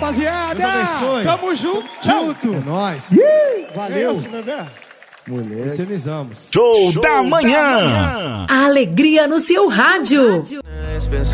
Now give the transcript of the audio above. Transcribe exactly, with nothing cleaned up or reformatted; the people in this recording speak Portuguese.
rapaziada. Deus abençoe. Tamo junto. Junto. É nóis. Valeu. É isso, bebê. Mulher. Eternizamos. Show, Show da, manhã. da manhã. A alegria no seu rádio.